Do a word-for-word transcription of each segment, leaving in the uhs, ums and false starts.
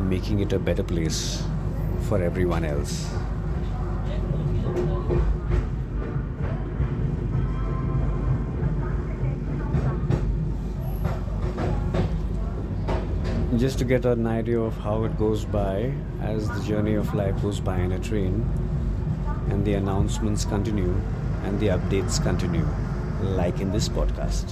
making it a better place for everyone else. Just to get an idea of how it goes by as the journey of life goes by in a train, and the announcements continue and the updates continue, like in this podcast.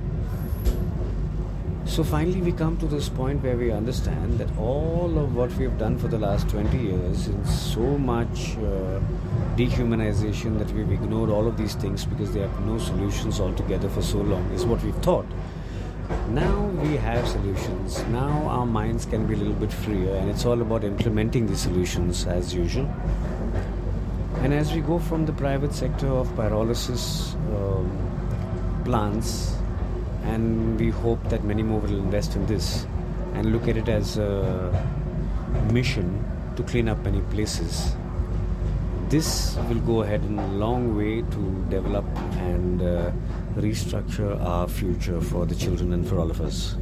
So finally we come to this point where we understand that all of what we have done for the last twenty years in so much uh, dehumanization, that we've ignored all of these things because they have no solutions altogether for so long, is what we've thought. Now we have solutions. Now our minds can be a little bit freer, and it's all about implementing the solutions as usual. And as we go from the private sector of pyrolysis um, plants, and we hope that many more will invest in this and look at it as a mission to clean up many places, this will go ahead in a long way to develop and uh, restructure our future for the children and for all of us.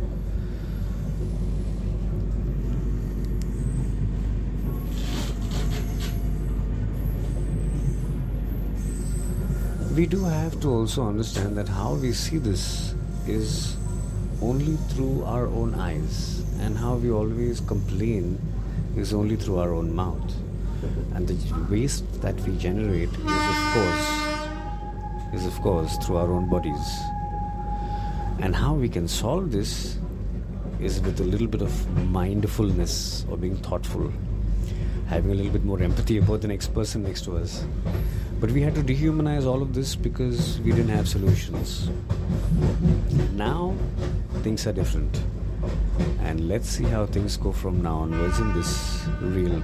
We do have to also understand that how we see this is only through our own eyes, and how we always complain is only through our own mouth. And the waste that we generate is of course is of course through our own bodies. And how we can solve this is with a little bit of mindfulness, or being thoughtful, having a little bit more empathy about the next person next to us. But we had to dehumanize all of this because we didn't have solutions. Now things are different, and let's see how things go from now onwards in this realm.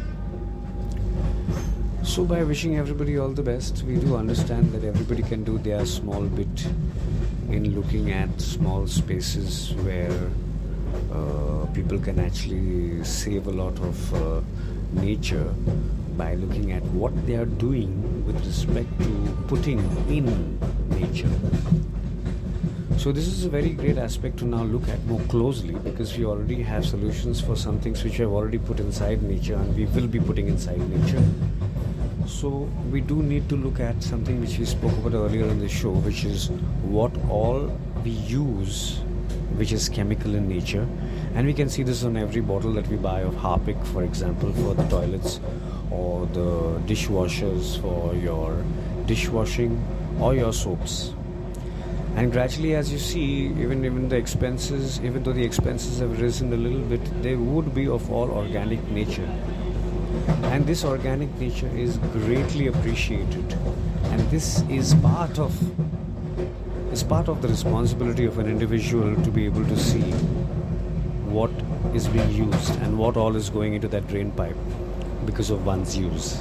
So by wishing everybody all the best, we do understand that everybody can do their small bit in looking at small spaces where uh, people can actually save a lot of uh, nature by looking at what they are doing with respect to putting in nature. So this is a very great aspect to now look at more closely, because we already have solutions for some things which we have already put inside nature, and we will be putting inside nature. So we do need to look at something which we spoke about earlier in the show, which is what all we use, which is chemical in nature. And we can see this on every bottle that we buy of Harpic, for example, for the toilets, or the dishwashers for your dishwashing, or your soaps. And gradually, as you see, even even the expenses, even though the expenses have risen a little bit, they would be of all organic nature. And this organic nature is greatly appreciated, and this is part of is part of the responsibility of an individual to be able to see what is being used and what all is going into that drain pipe because of one's use.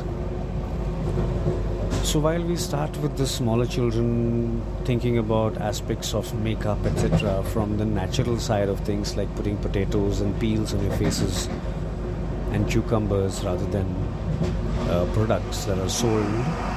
So while we start with the smaller children thinking about aspects of makeup, et cetera, from the natural side of things, like putting potatoes and peels on your faces and cucumbers rather than uh, products that are sold,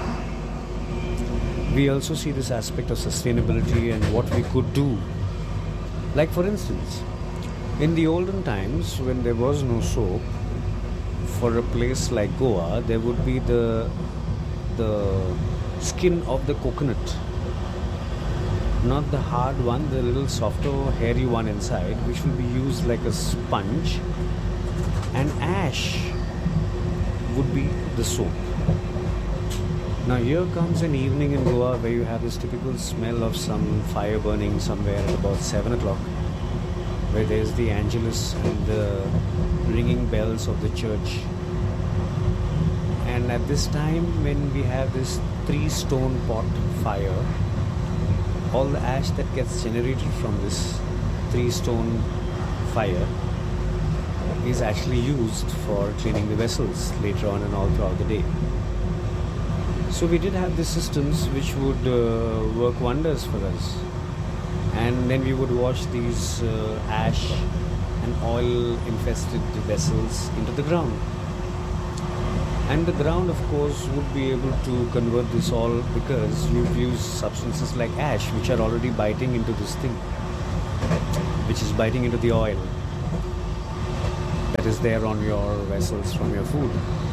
we also see this aspect of sustainability and what we could do. Like for instance, in the olden times when there was no soap, for a place like Goa, there would be the the skin of the coconut, not the hard one, the little softer, hairy one inside, which will be used like a sponge, and ash would be the soap. Now here comes an evening in Goa where you have this typical smell of some fire burning somewhere at about seven o'clock, where there's the Angelus and the ringing bells of the church. And at this time, when we have this three stone pot fire, all the ash that gets generated from this three stone fire is actually used for cleaning the vessels later on and all throughout the day. So we did have these systems which would uh, work wonders for us. And then we would wash these uh, ash and oil infested vessels into the ground. And the ground, of course, would be able to convert this all, because you've used substances like ash, which are already biting into this thing, which is biting into the oil that is there on your vessels from your food.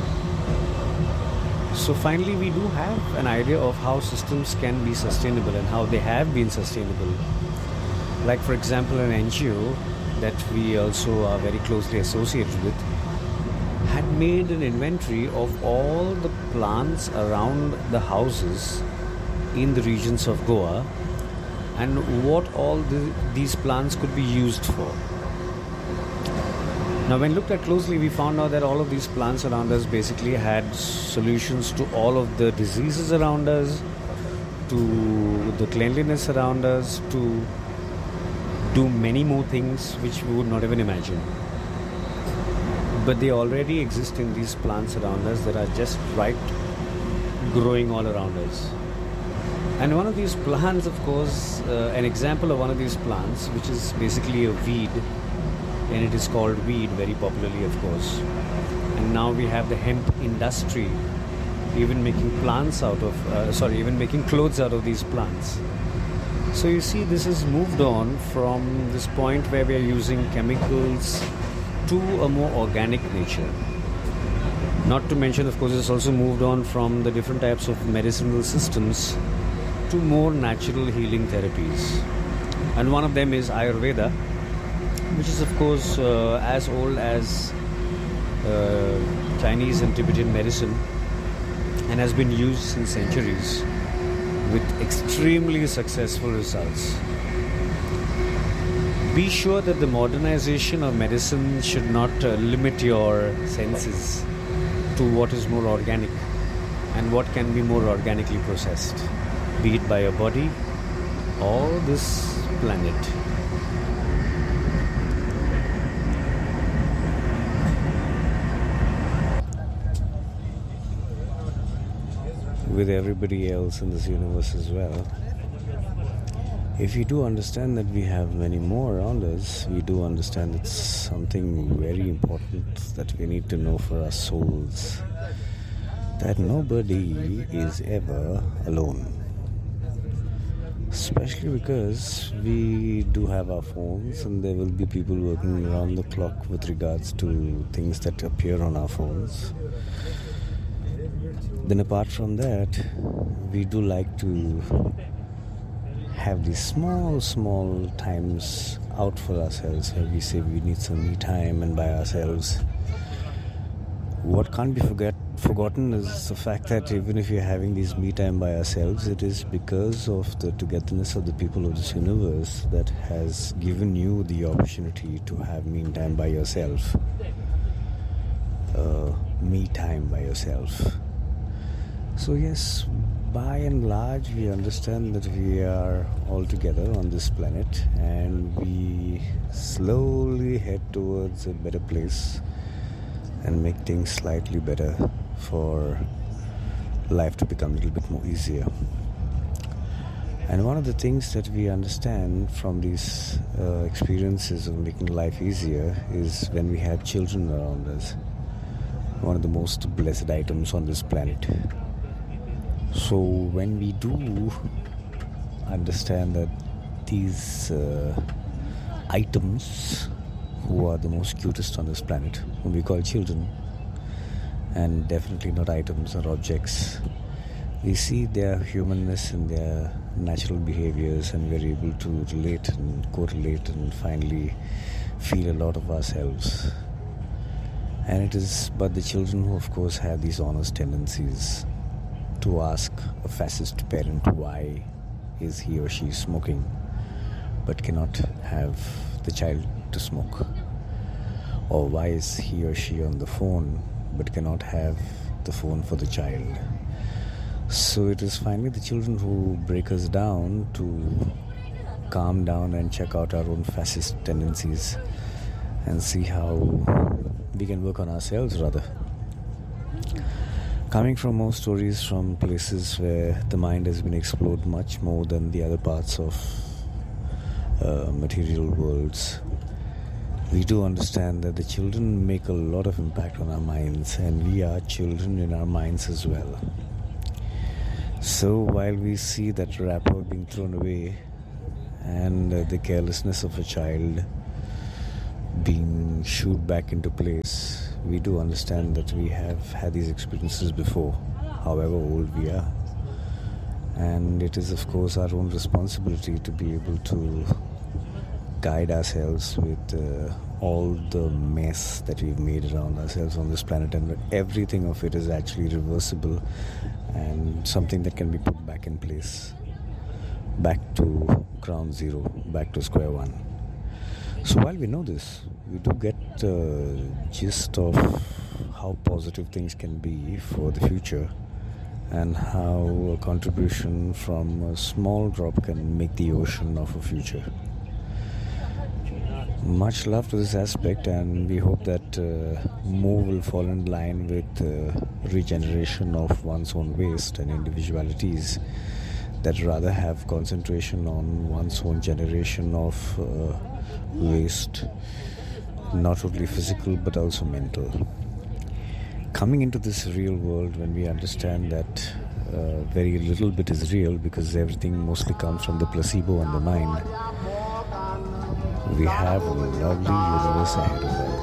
So finally, we do have an idea of how systems can be sustainable and how they have been sustainable. Like, for example, an N G O that we also are very closely associated with had made an inventory of all the plants around the houses in the regions of Goa and what all the, these plants could be used for. Now, when looked at closely, we found out that all of these plants around us basically had solutions to all of the diseases around us, to the cleanliness around us, to do many more things which we would not even imagine. But they already exist in these plants around us that are just right growing all around us. And one of these plants, of course, uh, an example of one of these plants, which is basically a weed, and it is called weed very popularly, of course. And now we have the hemp industry even making plants out of, uh, sorry, even making clothes out of these plants. So you see, this has moved on from this point where we are using chemicals to a more organic nature. Not to mention, of course, it's also moved on from the different types of medicinal systems to more natural healing therapies. And one of them is Ayurveda, which is, of course, uh, as old as uh, Chinese and Tibetan medicine and has been used since centuries with extremely successful results. Be sure that the modernization of medicine should not uh, limit your senses to what is more organic and what can be more organically processed, be it by your body or this planet. With everybody else in this universe as well. If you do understand that we have many more around us, we do understand it's something very important that we need to know for our souls, that nobody is ever alone. Especially because we do have our phones and there will be people working around the clock with regards to things that appear on our phones. Then apart from that, we do like to have these small, small times out for ourselves where we say we need some me time and by ourselves. What can't be forget, forgotten is the fact that even if you're having these me time by ourselves, it is because of the togetherness of the people of this universe that has given you the opportunity to have me time by yourself. Uh, me time by yourself. So yes, by and large, we understand that we are all together on this planet and we slowly head towards a better place and make things slightly better for life to become a little bit more easier. And one of the things that we understand from these uh, experiences of making life easier is when we have children around us. One of the most blessed items on this planet. So when we do understand that these uh, items, who are the most cutest on this planet, whom we call children, and definitely not items or objects, we see their humanness and their natural behaviors, and we're able to relate and correlate and finally feel a lot of ourselves. And it is but the children who, of course, have these honest tendencies to ask a fascist parent why is he or she smoking, but cannot have the child to smoke, or why is he or she on the phone but cannot have the phone for the child. So it is finally the children who break us down to calm down and check out our own fascist tendencies and see how we can work on ourselves, rather. Coming from more stories from places where the mind has been explored much more than the other parts of uh, material worlds, we do understand that the children make a lot of impact on our minds, and we are children in our minds as well. So while we see that wrapper being thrown away and uh, the carelessness of a child being shoot back into place, we do understand that we have had these experiences before, however old we are. And it is, of course, our own responsibility to be able to guide ourselves with uh, all the mess that we've made around ourselves on this planet, and everything of it is actually reversible and something that can be put back in place, back to ground zero, back to square one. So while we know this, we do get the gist of how positive things can be for the future, and how a contribution from a small drop can make the ocean of a future. Much love to this aspect, and we hope that uh, more will fall in line with uh, regeneration of one's own waste and individualities that rather have concentration on one's own generation of uh, waste, not only physical but also mental. Coming into this real world, when we understand that uh, very little bit is real because everything mostly comes from the placebo and the mind, we have a lovely universe ahead of us.